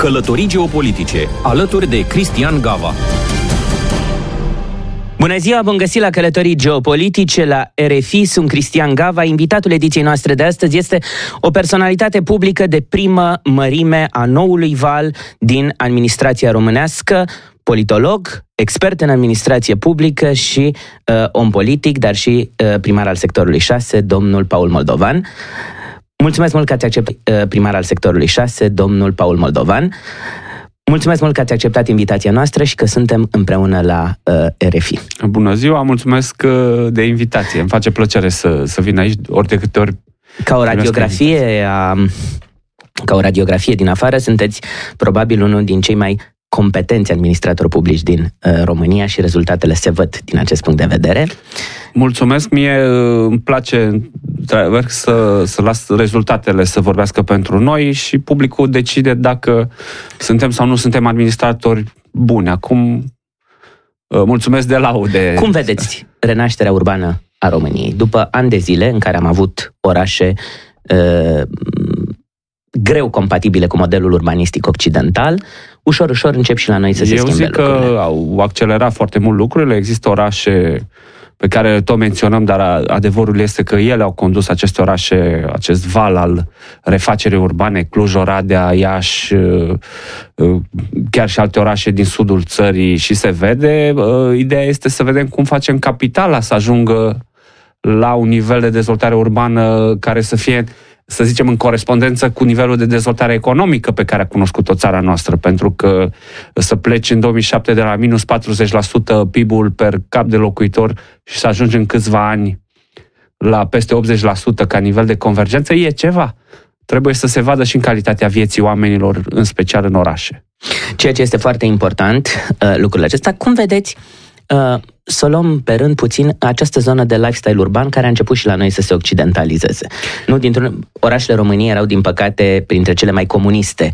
Călătorii geopolitice, alături de Cristian Gava. Bună ziua, bun găsit la Călătorii geopolitice la RFI, sunt Cristian Gava. Invitatul ediției noastre de astăzi este o personalitate publică de primă mărime a noului val din administrația românească, politolog, expert în administrație publică și om politic, dar și primar al sectorului 6, domnul Paul Moldovan. Mulțumesc mult că ați acceptat, primar al sectorului 6, domnul Paul Moldovan. Mulțumesc mult că ați acceptat invitația noastră și că suntem împreună la RFI. Bună ziua, mulțumesc de invitație. Îmi face plăcere să vin aici ori de câte ori. Ca o radiografie din afară, sunteți probabil unul din cei mai competenți administratori publici din România și rezultatele se văd din acest punct de vedere. Mulțumesc, mie îmi place să las rezultatele să vorbească pentru noi și publicul decide dacă suntem sau nu suntem administratori buni. Acum, mulțumesc de laude. Cum vedeți renașterea urbană a României? După ani de zile în care am avut orașe greu compatibile cu modelul urbanistic occidental, ușor încep și la noi să se schimbe lucrurile. Eu zic că au accelerat foarte mult lucrurile. Există orașe pe care tot menționăm, dar adevărul este că ele au condus aceste orașe, acest val al refacerii urbane, Cluj, Oradea, Iași, chiar și alte orașe din sudul țării și se vede. Ideea este să vedem cum facem capitala să ajungă la un nivel de dezvoltare urbană care să fie, să zicem, în corespondență cu nivelul de dezvoltare economică pe care a cunoscut-o țara noastră, pentru că să pleci în 2007 de la minus 40% PIB-ul per cap de locuitor și să ajungi în câțiva ani la peste 80% ca nivel de convergență, e ceva. Trebuie să se vadă și în calitatea vieții oamenilor, în special în orașe. Ceea ce este foarte important, lucrurile acestea. Cum vedeți, să luăm pe rând puțin această zonă de lifestyle urban care a început și la noi să se occidentalizeze. Orașele României erau, din păcate, printre cele mai comuniste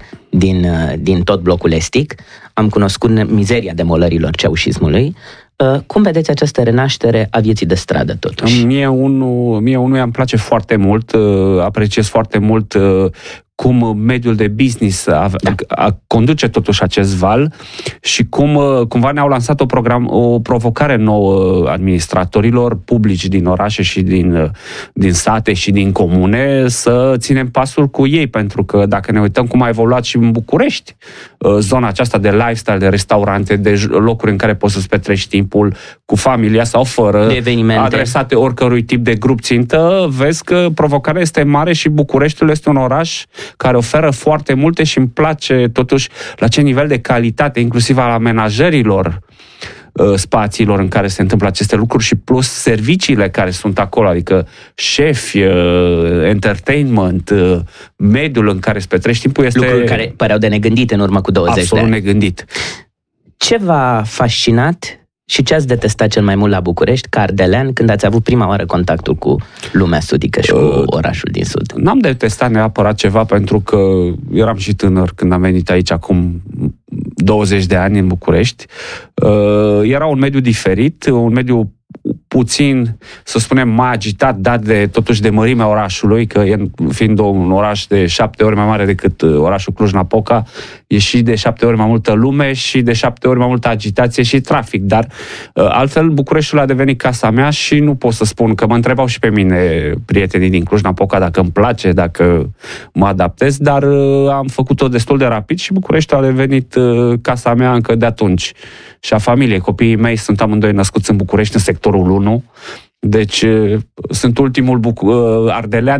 din tot blocul estic. Am cunoscut mizeria demolărilor ceaușismului. Cum vedeți această renaștere a vieții de stradă, totuși? Mie unuia îmi place foarte mult, apreciez foarte mult cum mediul de business conduce totuși acest val și cum cumva ne-au lansat o provocare nouă administratorilor publici din orașe și din sate și din comune să ținem pasul cu ei, pentru că dacă ne uităm cum a evoluat și în București zona aceasta de lifestyle, de restaurante, de locuri în care poți să-ți petreci timpul cu familia sau fără, de evenimente adresate oricărui tip de grup țintă, vezi că provocarea este mare și Bucureștiul este un oraș care oferă foarte multe și îmi place totuși la ce nivel de calitate, inclusiv al amenajărilor spațiilor în care se întâmplă aceste lucruri și plus serviciile care sunt acolo, adică șefi, entertainment, mediul în care îți petrești timpul este... Lucruri care păreau de negândit în urmă cu 20 de ani. Absolut negândit. Ce v-a fascinat și ce ați detestat cel mai mult la București, ca ardelean, când ați avut prima oară contactul cu lumea sudică și cu orașul din sud? N-am detestat neapărat ceva, pentru că eram și tânăr când am venit aici acum 20 de ani în București. Era un mediu diferit, un mediu puțin, să spunem, mai agitat, dat totuși de mărimea orașului, că fiind un oraș de 7 ori mai mare decât orașul Cluj-Napoca, e și de 7 ori mai multă lume și de 7 ori mai multă agitație și trafic, dar altfel Bucureștiul a devenit casa mea și nu pot să spun, că mă întrebau și pe mine prietenii din Cluj-Napoca dacă îmi place, dacă mă adaptez, dar am făcut-o destul de rapid și Bucureștiul a devenit casa mea încă de atunci. Și a familiei. Copiii mei sunt amândoi născuți în București, în sectorul 1. Deci sunt ultimul ardelean